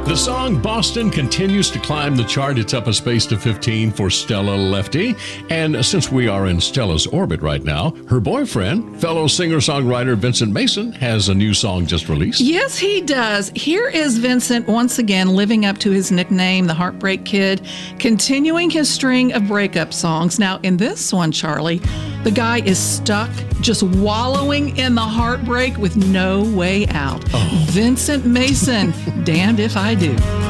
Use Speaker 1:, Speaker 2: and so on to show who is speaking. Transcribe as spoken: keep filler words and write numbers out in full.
Speaker 1: The song Boston continues to climb the chart. It's up a space to fifteen for Stella Lefty. And since we are in Stella's orbit right now, her boyfriend, fellow singer-songwriter Vincent Mason, has a new song just released.
Speaker 2: Yes, he does. Here is Vincent once again living up to his nickname, the Heartbreak Kid, continuing his string of breakup songs. Now, in this one, Charlie, the guy is stuck, just wallowing in the heartbreak with no way out. Oh. Vincent Mason, damned if I do.